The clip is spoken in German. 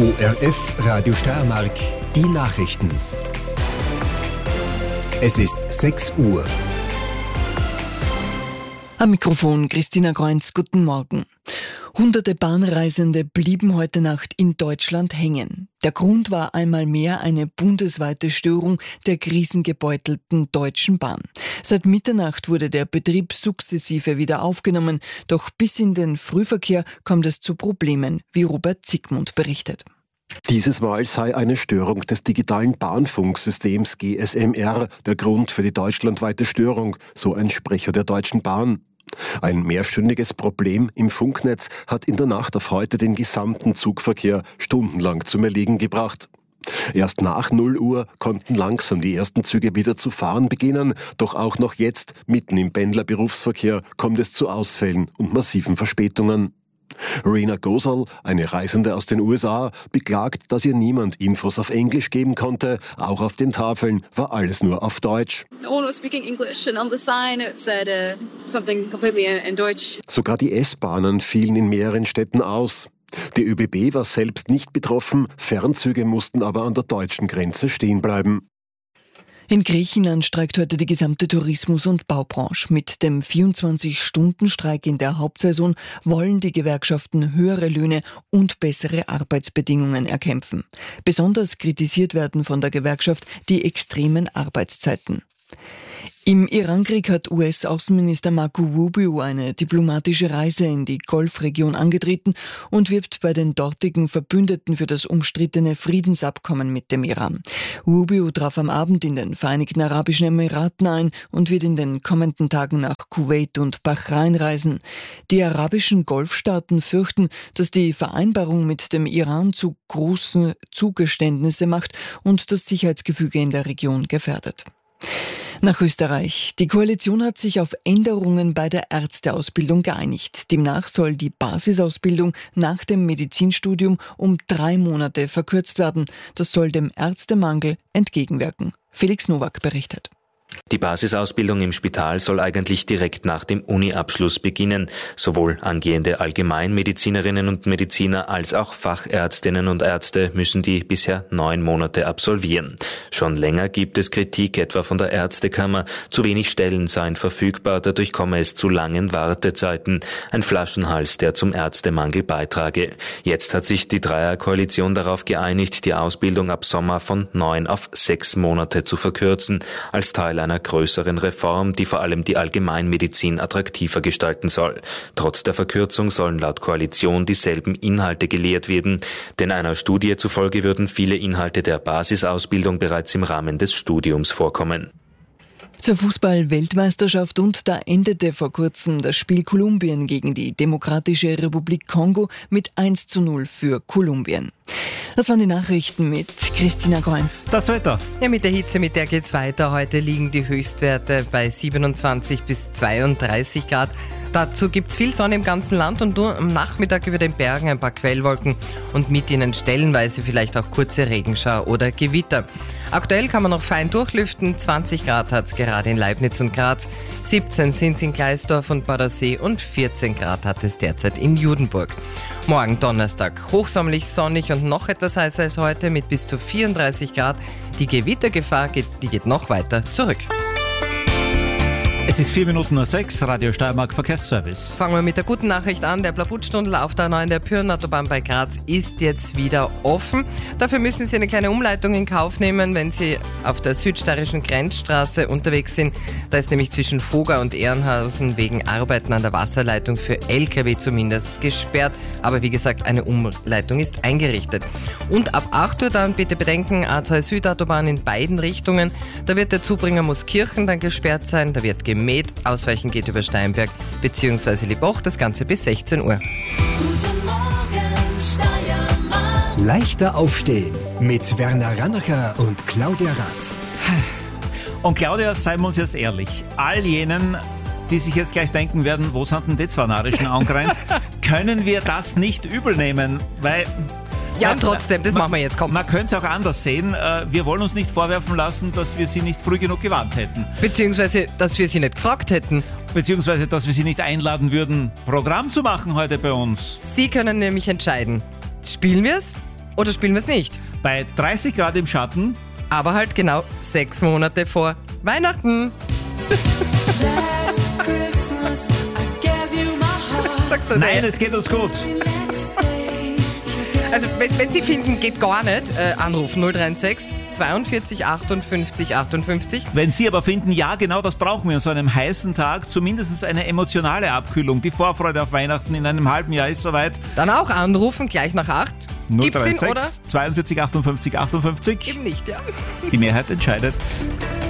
ORF Radio Steiermark, die Nachrichten. Es ist 6 Uhr. Am Mikrofon Christina Kreunz, guten Morgen. Hunderte Bahnreisende blieben heute Nacht in Deutschland hängen. Der Grund war einmal mehr eine bundesweite Störung der krisengebeutelten Deutschen Bahn. Seit Mitternacht wurde der Betrieb sukzessive wieder aufgenommen, doch bis in den Frühverkehr kommt es zu Problemen, wie Robert Zickmund berichtet. Dieses Mal sei eine Störung des digitalen Bahnfunksystems GSMR der Grund für die deutschlandweite Störung, so ein Sprecher der Deutschen Bahn. Ein mehrstündiges Problem im Funknetz hat in der Nacht auf heute den gesamten Zugverkehr stundenlang zum Erliegen gebracht. Erst nach 0 Uhr konnten langsam die ersten Züge wieder zu fahren beginnen, doch auch noch jetzt, mitten im Pendlerberufsverkehr, kommt es zu Ausfällen und massiven Verspätungen. Rena Gosal, eine Reisende aus den USA, beklagt, dass ihr niemand Infos auf Englisch geben konnte. Auch auf den Tafeln war alles nur auf Deutsch. No one was speaking English and on the sign it said something completely in Deutsch. Sogar die S-Bahnen fielen in mehreren Städten aus. Die ÖBB war selbst nicht betroffen, Fernzüge mussten aber an der deutschen Grenze stehen bleiben. In Griechenland streikt heute die gesamte Tourismus- und Baubranche. Mit dem 24-Stunden-Streik in der Hauptsaison wollen die Gewerkschaften höhere Löhne und bessere Arbeitsbedingungen erkämpfen. Besonders kritisiert werden von der Gewerkschaft die extremen Arbeitszeiten. Im Irankrieg hat US-Außenminister Marco Rubio eine diplomatische Reise in die Golfregion angetreten und wirbt bei den dortigen Verbündeten für das umstrittene Friedensabkommen mit dem Iran. Rubio traf am Abend in den Vereinigten Arabischen Emiraten ein und wird in den kommenden Tagen nach Kuwait und Bahrain reisen. Die arabischen Golfstaaten fürchten, dass die Vereinbarung mit dem Iran zu große Zugeständnisse macht und das Sicherheitsgefüge in der Region gefährdet. Nach Österreich. Die Koalition hat sich auf Änderungen bei der Ärzteausbildung geeinigt. Demnach soll die Basisausbildung nach dem Medizinstudium um 3 Monate verkürzt werden. Das soll dem Ärztemangel entgegenwirken. Felix Nowak berichtet. Die Basisausbildung im Spital soll eigentlich direkt nach dem Uni-Abschluss beginnen. Sowohl angehende Allgemeinmedizinerinnen und Mediziner als auch Fachärztinnen und Ärzte müssen die bisher 9 Monate absolvieren. Schon länger gibt es Kritik, etwa von der Ärztekammer. Zu wenig Stellen seien verfügbar, dadurch komme es zu langen Wartezeiten. Ein Flaschenhals, der zum Ärztemangel beitrage. Jetzt hat sich die Dreierkoalition darauf geeinigt, die Ausbildung ab Sommer von 9 auf 6 Monate zu verkürzen, als Teil einer größeren Reform, die vor allem die Allgemeinmedizin attraktiver gestalten soll. Trotz der Verkürzung sollen laut Koalition dieselben Inhalte gelehrt werden, denn einer Studie zufolge würden viele Inhalte der Basisausbildung bereits im Rahmen des Studiums vorkommen. Zur Fußball-Weltmeisterschaft und da endete vor kurzem das Spiel Kolumbien gegen die Demokratische Republik Kongo mit 1:0 für Kolumbien. Das waren die Nachrichten mit Christina Kreunz. Das Wetter. Ja, mit der Hitze, mit der geht's weiter. Heute liegen die Höchstwerte bei 27 bis 32 Grad. Dazu gibt's viel Sonne im ganzen Land und nur am Nachmittag über den Bergen ein paar Quellwolken und mit ihnen stellenweise vielleicht auch kurze Regenschauer oder Gewitter. Aktuell kann man noch fein durchlüften. 20 Grad hat's gerade in Leibniz und Graz, 17 sind's in Gleisdorf und Badersee und 14 Grad hat es derzeit in Judenburg. Morgen Donnerstag, hochsommerlich, sonnig und noch etwas heißer als heute mit bis zu 34 Grad. Die Gewittergefahr geht noch weiter zurück. Es ist 6:04, Radio Steiermark Verkehrsservice. Fangen wir mit der guten Nachricht an. Der Blabutstunnel auf der 9 der Pyreneenautobahn bei Graz ist jetzt wieder offen. Dafür müssen Sie eine kleine Umleitung in Kauf nehmen, wenn Sie auf der südsteirischen Grenzstraße unterwegs sind. Da ist nämlich zwischen Voga und Ehrenhausen wegen Arbeiten an der Wasserleitung für LKW zumindest gesperrt. Aber wie gesagt, eine Umleitung ist eingerichtet. Und ab 8 Uhr dann bitte bedenken, A2 Südautobahn in beiden Richtungen. Da wird der Zubringer Mooskirchen dann gesperrt sein. Da wird gemäht. Ausweichen geht über Steinberg bzw. Lieboch, das Ganze bis 16 Uhr. Guten Morgen, Steiermark. Leichter aufstehen mit Werner Rannacher und Claudia Rath. Und Claudia, seien wir uns jetzt ehrlich, all jenen, die sich jetzt gleich denken werden, wo sind denn die zwei Narischen angerannt, können wir das nicht übel nehmen, weil... Ja, trotzdem, das machen wir jetzt, komm. Man könnte es auch anders sehen. Wir wollen uns nicht vorwerfen lassen, dass wir sie nicht früh genug gewarnt hätten. Beziehungsweise, dass wir sie nicht gefragt hätten. Beziehungsweise, dass wir sie nicht einladen würden, Programm zu machen heute bei uns. Sie können nämlich entscheiden. Spielen wir es Oder spielen wir es nicht? Bei 30 Grad im Schatten. Aber halt genau 6 Monate vor Weihnachten. Sagst du Nein, es geht uns gut. Also wenn Sie finden, geht gar nicht, anrufen 036 42 58 58. Wenn Sie aber finden, ja genau das brauchen wir an so einem heißen Tag, zumindest eine emotionale Abkühlung. Die Vorfreude auf Weihnachten in einem halben Jahr ist soweit. Dann auch anrufen, gleich nach 8. Gibt's ihn, oder? 036 42 58 58. Eben nicht, ja. Die Mehrheit entscheidet.